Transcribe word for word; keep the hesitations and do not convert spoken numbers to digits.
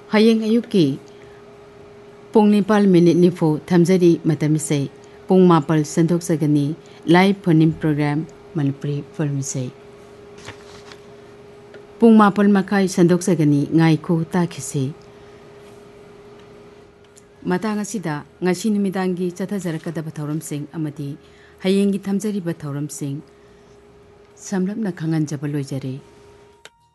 Hayeng ayuki pung nipal minute nifu thamjari matamise pung mapal sandok sagani live phone program Manipuri Filmisei pung mapal makai sandok sagani ngai ko takhise matang asida ngasi numidangi chathajarakadaba thauramsing amadi hayengi thamjari ba thauramsing samlapna khanganjaba loijare